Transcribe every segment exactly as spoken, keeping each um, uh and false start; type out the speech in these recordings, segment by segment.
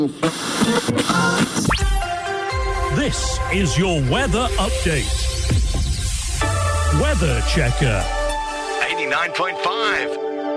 This is your weather update. Weather Checker. eighty-nine point five.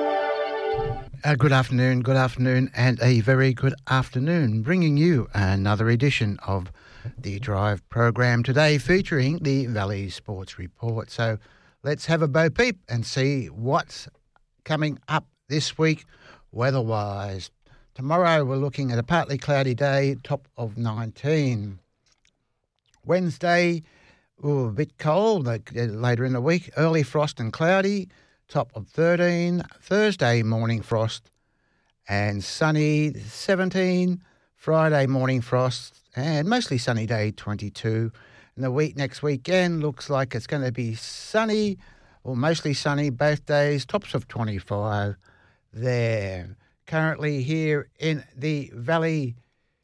Uh, good afternoon, good afternoon, and a very good afternoon, bringing you another edition of the Drive program today featuring the Valley Sports Report. So let's have a bo peep and see what's coming up this week weather-wise. Tomorrow we're looking at a partly cloudy day, top of nineteen. Wednesday, ooh, a bit cold like, uh, later in the week, early frost and cloudy, top of thirteen. Thursday, morning frost and sunny, seventeen. Friday, morning frost and mostly sunny day, twenty-two. And the week next weekend looks like it's going to be sunny or mostly sunny both days, tops of twenty-five there. Currently here in the Valley,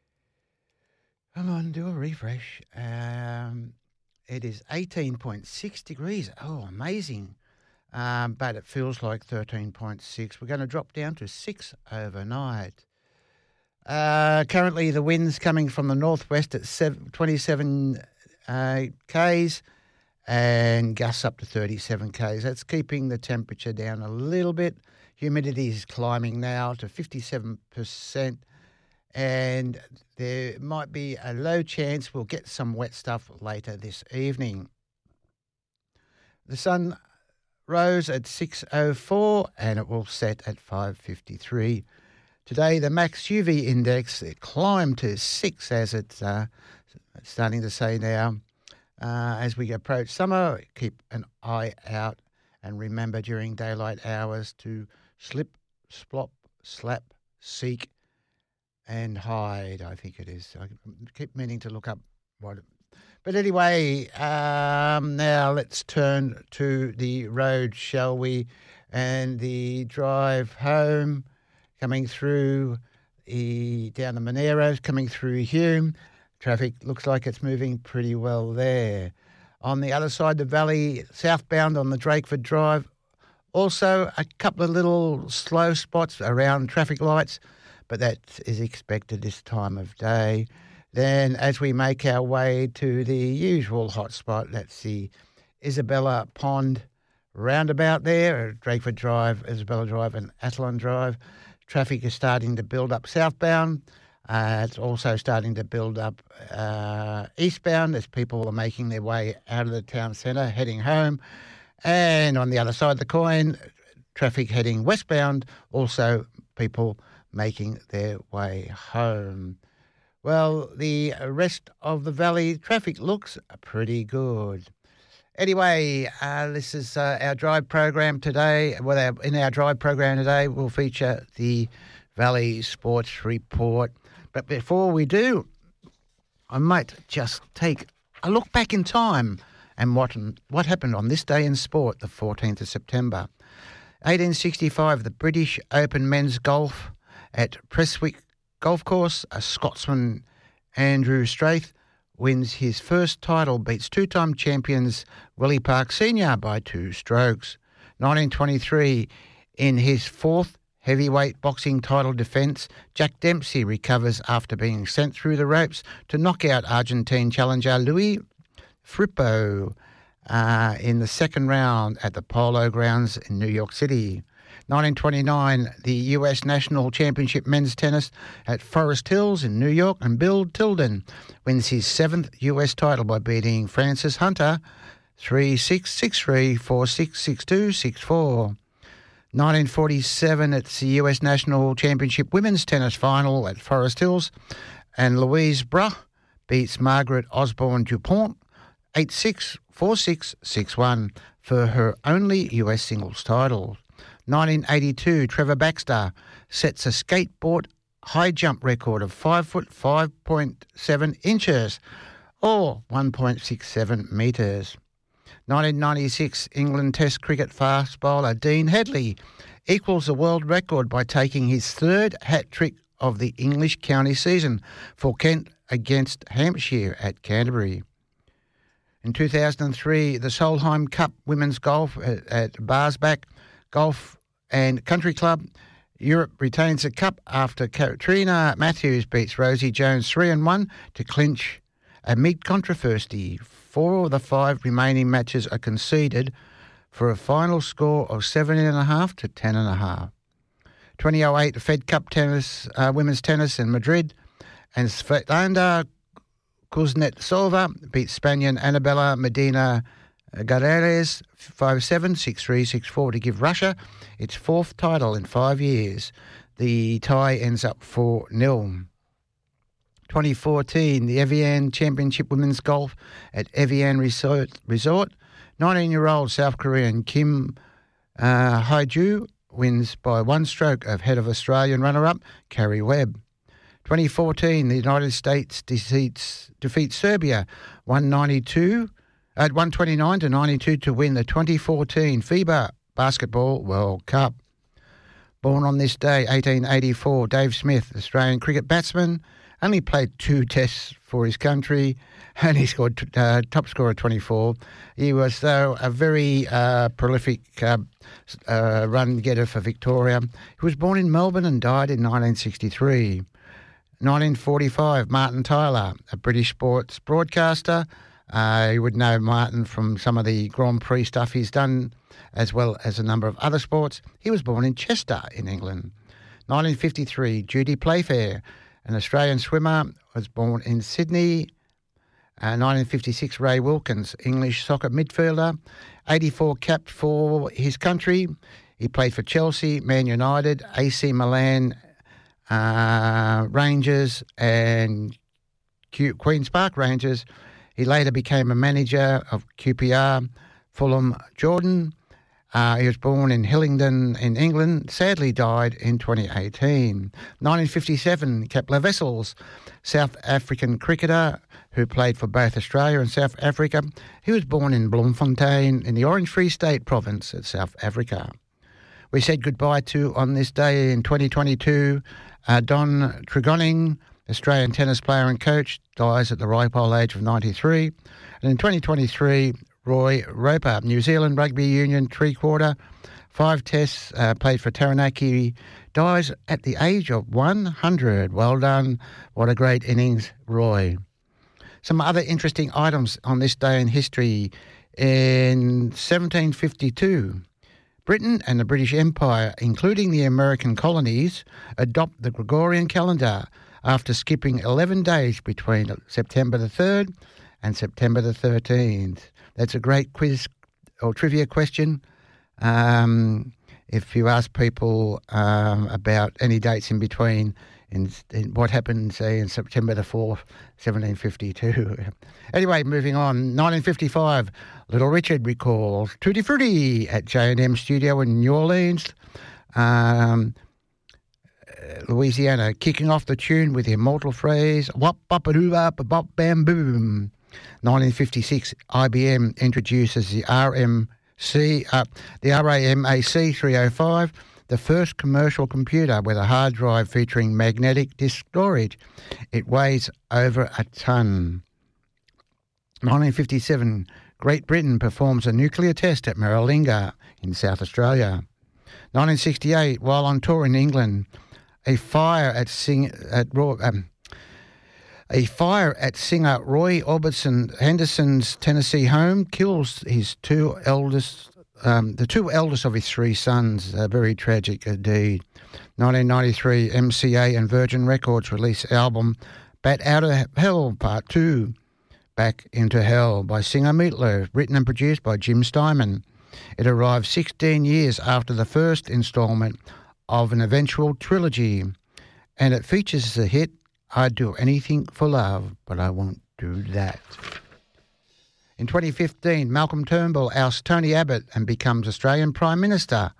come on, do a refresh. Um, it is eighteen point six degrees. Oh, amazing. Um, but it feels like thirteen point six. We're going to drop down to six overnight. Uh, currently, the wind's coming from the northwest at twenty-seven uh, k's and gusts up to thirty-seven k's. That's keeping the temperature down a little bit. Humidity is climbing now to fifty-seven percent, and there might be a low chance we'll get some wet stuff later this evening. The sun rose at six oh four and it will set at five fifty-three. Today, the max U V index it climbed to six, as it's uh, starting to say now. Uh, as we approach summer, keep an eye out and remember during daylight hours to slip, splop, slap, seek, and hide, I think it is. I keep meaning to look up what it, but anyway, um, now let's turn to the road, shall we? And the drive home, coming through the down the Monero, coming through Hume. Traffic looks like it's moving pretty well there. On the other side of the valley, southbound on the Drakeford Drive, also a couple of little slow spots around traffic lights, but that is expected this time of day. Then as we make our way to the usual hotspot, that's the Isabella Pond roundabout there, Drakeford Drive, Isabella Drive and Athlone Drive. Traffic is starting to build up southbound. Uh, it's also starting to build up uh, eastbound as people are making their way out of the town centre, heading home. And on the other side of the coin, traffic heading westbound, also people making their way home. Well, the rest of the valley traffic looks pretty good. Anyway, uh, this is uh, our drive program today. Well, our, in our drive program today, we'll feature the Valley Sports Report. But before we do, I might just take a look back in time and what what happened on this day in sport, the fourteenth of September. eighteen sixty-five, the British Open men's golf at Prestwick Golf Course. A Scotsman, Andrew Straith, wins his first title, beats two-time champions Willie Park Senior by two strokes. nineteen twenty-three, in his fourth heavyweight boxing title defence, Jack Dempsey recovers after being sent through the ropes to knock out Argentine challenger Louis Frippo uh, in the second round at the Polo Grounds in New York City. nineteen twenty-nine, the U S National Championship men's tennis at Forest Hills in New York, and Bill Tilden wins his seventh U S title by beating Francis Hunter three six, six three, four six, six two, six four. nineteen forty-seven, it's the U S National Championship women's tennis final at Forest Hills, and Louise Bruch beats Margaret Osborne Dupont eight six, four six, six one for her only U S singles title. nineteen eighty-two, Trevor Baxter sets a skateboard high jump record of five foot five point seven inches, or one point six seven metres. nineteen ninety-six, England Test cricket fast bowler Dean Headley equals the world record by taking his third hat-trick of the English county season for Kent against Hampshire at Canterbury. In two thousand three, the Solheim Cup Women's Golf at, at Barsbach Golf and Country Club, Europe retains the cup after Katrina Matthews beats Rosie Jones three and one to clinch amid controversy. Four of the five remaining matches are conceded for a final score of seven and a half to ten and a half. twenty oh eight Fed Cup tennis, uh, women's tennis in Madrid, and Svetlana Kuznetsova beat Spaniard Annabella Medina Guerrero five seven, six three, six four to give Russia its fourth title in five years. The tie ends up four nil. twenty fourteen, the Evian Championship Women's Golf at Evian Resort. Resort. nineteen-year-old South Korean Kim uh, Hae-ju wins by one stroke ahead of Australian runner-up Carrie Webb. twenty fourteen, the United States defeats, defeats Serbia one ninety-two at one twenty-nine to ninety-two to win the twenty fourteen FIBA Basketball World Cup. Born on this day, eighteen eighty-four, Dave Smith, Australian cricket batsman, only played two tests for his country, and he scored uh, top scorer twenty-four. He was, though, a very uh, prolific uh, uh, run-getter for Victoria. He was born in Melbourne and died in nineteen sixty-three. nineteen forty-five, Martin Tyler, a British sports broadcaster. Uh, you would know Martin from some of the Grand Prix stuff he's done, as well as a number of other sports. He was born in Chester in England. nineteen fifty-three, Judy Playfair, an Australian swimmer, was born in Sydney. Uh, nineteen fifty-six, Ray Wilkins, English soccer midfielder. eighty-four, capped for his country. He played for Chelsea, Man United, A C Milan, uh, Rangers and Q- Queen's Park Rangers. He later became a manager of Q P R, Fulham, Jordan. Uh, he was born in Hillingdon in England, sadly died in twenty eighteen. nineteen fifty-seven, Kepler Wessels, South African cricketer who played for both Australia and South Africa. He was born in Bloemfontein in the Orange Free State province of South Africa. We said goodbye to, on this day in twenty twenty-two, uh, Don Tregonning, Australian tennis player and coach, dies at the ripe old age of ninety-three. And in twenty twenty-three, Roy Roper, New Zealand Rugby Union three-quarter, five tests, uh, played for Taranaki, dies at the age of one hundred. Well done. What a great innings, Roy. Some other interesting items on this day in history. In seventeen fifty-two, Britain and the British Empire, including the American colonies, adopt the Gregorian calendar after skipping eleven days between September the third and September the thirteenth. That's a great quiz or trivia question. Um, if you ask people um, about any dates in between, in, in what happened, say, in September the fourth, seventeen fifty-two. Anyway, moving on. nineteen fifty-five, Little Richard recalls Tutti Frutti at J and M Studio in New Orleans, um, Louisiana, kicking off the tune with the immortal phrase, wop bop a doo bop bop bam boom. nineteen fifty-six, I B M introduces the R M C, uh, the R A M A C three oh five, the first commercial computer with a hard drive featuring magnetic disk storage. It weighs over a tonne. nineteen fifty-seven, Great Britain performs a nuclear test at Maralinga in South Australia. nineteen sixty-eight, while on tour in England, a fire at Sing at um, a fire at singer Roy Orbison Henderson's Tennessee home kills his two eldest, um, the two eldest of his three sons. A very tragic indeed. nineteen ninety-three, M C A and Virgin Records release album "Bat Out of Hell Part Two." Back into Hell by singer Meatloaf, written and produced by Jim Steinman. It arrived sixteen years after the first instalment of an eventual trilogy, and it features the hit "I'd Do Anything for Love, But I Won't Do That." In twenty fifteen, Malcolm Turnbull ousts Tony Abbott and becomes Australian Prime Minister.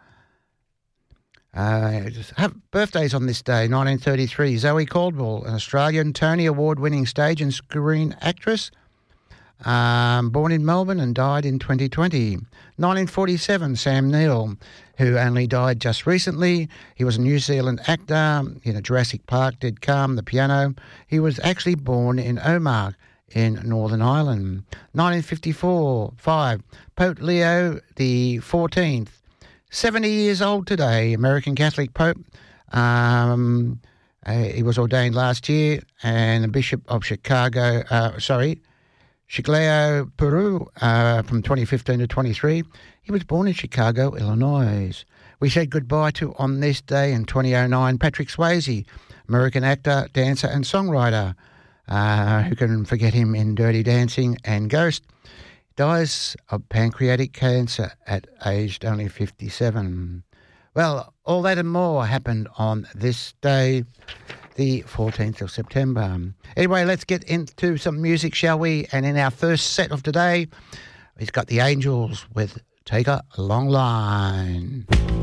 Uh, have birthdays on this day. nineteen thirty-three, Zoe Caldwell, an Australian Tony Award-winning stage and screen actress, um, born in Melbourne and died in twenty twenty. nineteen forty-seven, Sam Neill, who only died just recently. He was a New Zealand actor in a Jurassic Park, did Calm, the piano. He was actually born in Omagh in Northern Ireland. nineteen fifty-four, five, Pope Leo the fourteenth, seventy years old today, American Catholic Pope, Um, uh, he was ordained last year, and the Bishop of Chicago, uh, sorry, Chigleo Peru, uh, from twenty fifteen to twenty-three. He was born in Chicago, Illinois. We said goodbye to, on this day in twenty oh nine, Patrick Swayze, American actor, dancer and songwriter. Uh, who can forget him in Dirty Dancing and Ghost? Dies of pancreatic cancer at aged only fifty-seven. Well, all that and more happened on this day, the fourteenth of September. Anyway, let's get into some music, shall we? And in our first set of today, he's got the Angels with Take a Long Line.